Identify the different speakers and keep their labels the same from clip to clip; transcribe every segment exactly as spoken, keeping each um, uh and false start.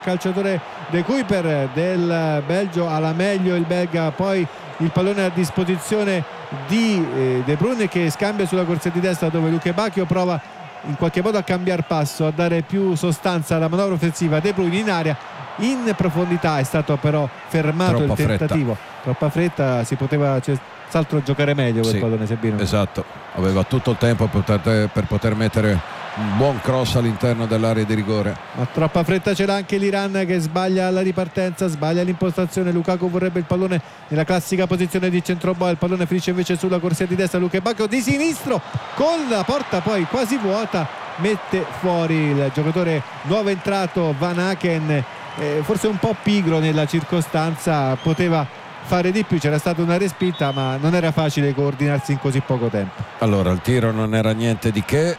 Speaker 1: calciatore De Kuyper del Belgio alla meglio il belga, poi il pallone a disposizione di eh, De Bruyne che scambia sulla corsia di destra dove Luke Bacchio prova in qualche modo a cambiare passo, a dare più sostanza alla manovra offensiva. De Bruyne in area, in profondità, è stato però fermato
Speaker 2: Troppa
Speaker 1: il tentativo,
Speaker 2: fretta.
Speaker 1: troppa fretta, si poteva senz'altro giocare meglio quel
Speaker 2: sì,
Speaker 1: pallone, Sebino.
Speaker 2: Esatto, aveva tutto il tempo per poter, per poter mettere un buon cross all'interno dell'area di rigore,
Speaker 1: ma troppa fretta ce l'ha anche l'Iran che sbaglia la ripartenza, sbaglia l'impostazione. Lukaku vorrebbe il pallone nella classica posizione di centroboa, il pallone finisce invece sulla corsia di destra. Luke Bacchio di sinistro con la porta poi quasi vuota, mette fuori il giocatore nuovo entrato Van Aken, eh, forse un po' pigro nella circostanza, poteva fare di più, c'era stata una respinta ma non era facile coordinarsi in così poco tempo.
Speaker 2: Allora il tiro non era niente di che,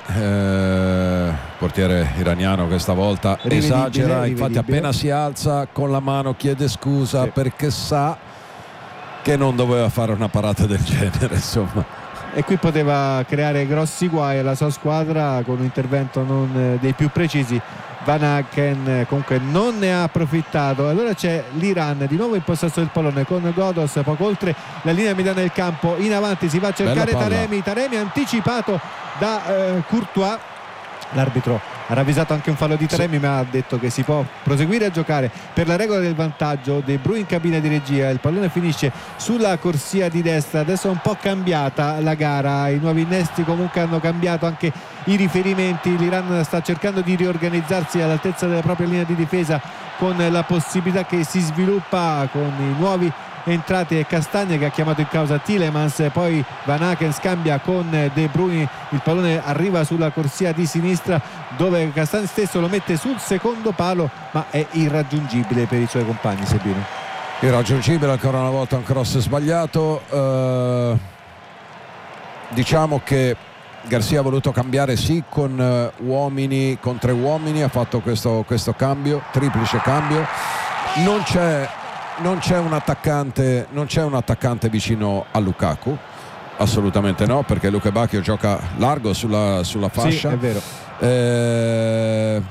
Speaker 2: eh, portiere iraniano questa volta esagera, infatti appena si alza con la mano chiede scusa, sì, perché sa che non doveva fare una parata del genere, insomma,
Speaker 1: e qui poteva creare grossi guai alla sua squadra con un intervento non dei più precisi. Van Aken comunque non ne ha approfittato. Allora c'è l'Iran di nuovo in possesso del pallone con Ghoddos poco oltre la linea mediana del campo, in avanti si va a cercare Taremi, Taremi anticipato da eh, Courtois. L'arbitro ha ravvisato anche un fallo di Taremi, sì, ma ha detto che si può proseguire a giocare per la regola del vantaggio. De Bruyne in cabina di regia, il pallone finisce sulla corsia di destra. Adesso è un po' cambiata la gara, i nuovi innesti comunque hanno cambiato anche i riferimenti. L'Iran sta cercando di riorganizzarsi all'altezza della propria linea di difesa con la possibilità che si sviluppa con i nuovi entrate e Castagne che ha chiamato in causa Tielemans, poi Van Aken scambia con De Bruyne, il pallone arriva sulla corsia di sinistra dove Castagne stesso lo mette sul secondo palo ma è irraggiungibile per i suoi compagni. Sebino,
Speaker 2: irraggiungibile ancora una volta, un cross sbagliato. Uh, diciamo che Garcia ha voluto cambiare sì con uh, uomini, con tre uomini, ha fatto questo, questo cambio, triplice cambio. Non c'è non c'è un attaccante non c'è un attaccante vicino a Lukaku, assolutamente no, perché Luke Bacchio gioca largo sulla, sulla fascia.
Speaker 1: Sì, è vero.
Speaker 2: Eh,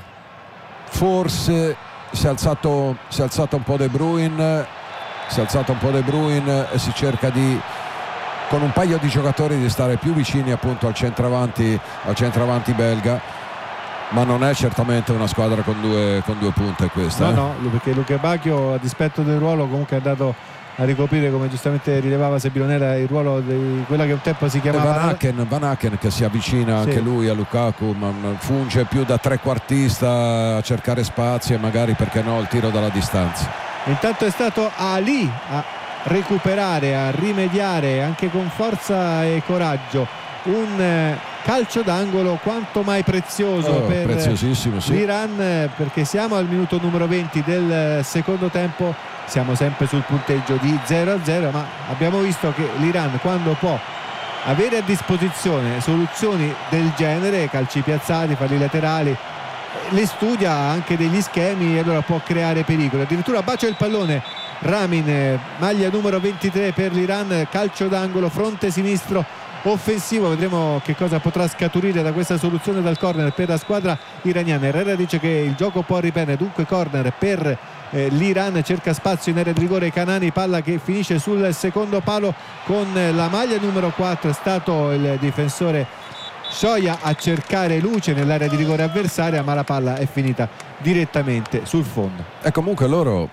Speaker 2: forse si è alzato si è alzato un po' De Bruyne si è alzato un po' De Bruyne e si cerca di, con un paio di giocatori, di stare più vicini appunto al centravanti al centravanti belga, ma non è certamente una squadra con due, con due punte questa.
Speaker 1: No,
Speaker 2: eh?
Speaker 1: no, perché Luke Bacchio, a dispetto del ruolo, comunque è andato a ricoprire, come giustamente rilevava Sebinonera, il ruolo di quella che un tempo si chiamava
Speaker 2: Van Aken, Van Aken che si avvicina, sì, anche lui a Lukaku, ma funge più da trequartista a cercare spazi e magari, perché no, il tiro dalla distanza.
Speaker 1: Intanto è stato Ali a recuperare, a rimediare anche con forza e coraggio un calcio d'angolo quanto mai prezioso,
Speaker 2: oh,
Speaker 1: per
Speaker 2: preziosissimo, sì,
Speaker 1: l'Iran, perché siamo al minuto numero venti del secondo tempo, siamo sempre sul punteggio di zero a zero, ma abbiamo visto che l'Iran, quando può avere a disposizione soluzioni del genere, calci piazzati, falli laterali, le studia anche degli schemi e allora può creare pericolo. Addirittura bacia il pallone Ramin, maglia numero ventitré per l'Iran, calcio d'angolo, fronte sinistro offensivo. Vedremo che cosa potrà scaturire da questa soluzione dal corner per la squadra iraniana. Herrera dice che il gioco può riprendere, dunque corner per eh, l'Iran, cerca spazio in area di rigore Canani, palla che finisce sul secondo palo con la maglia numero quattro. È stato il difensore Shoya a cercare luce nell'area di rigore avversaria, ma la palla è finita direttamente sul fondo.
Speaker 2: E comunque loro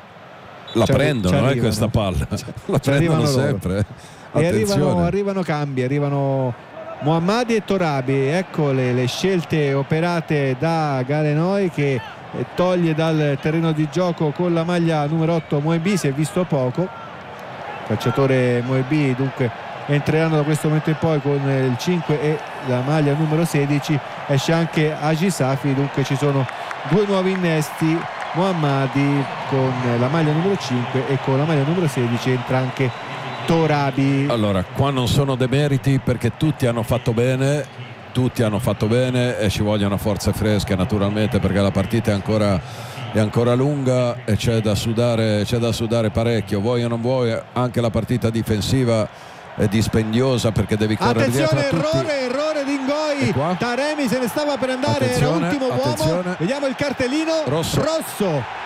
Speaker 2: la
Speaker 1: ci
Speaker 2: prendono,
Speaker 1: arrivano,
Speaker 2: eh, questa palla
Speaker 1: ci,
Speaker 2: la
Speaker 1: ci
Speaker 2: prendono sempre
Speaker 1: loro. E arrivano, arrivano cambi, arrivano Mohammadi e Torabi. Ecco le, le scelte operate da Galenoi che toglie dal terreno di gioco con la maglia numero otto Moebi, si è visto poco, calciatore Moebi, dunque entreranno da questo momento in poi con il cinque e la maglia numero sedici. Esce anche Agi Safi, dunque ci sono due nuovi innesti, Mohammadi con la maglia numero cinque e con la maglia numero sedici entra anche Torabi.
Speaker 2: Allora, qua non sono demeriti perché tutti hanno fatto bene, tutti hanno fatto bene e ci vogliono forze fresche naturalmente, perché la partita è ancora, è ancora lunga e c'è da sudare, c'è da sudare parecchio. Vuoi o non vuoi, anche la partita difensiva è dispendiosa perché devi correre dietro a tutti.
Speaker 1: Attenzione, errore, errore di Ngoi poi Taremi se ne stava per andare,
Speaker 2: attenzione,
Speaker 1: era ultimo
Speaker 2: attenzione.
Speaker 1: uomo, vediamo il cartellino
Speaker 2: rosso,
Speaker 1: rosso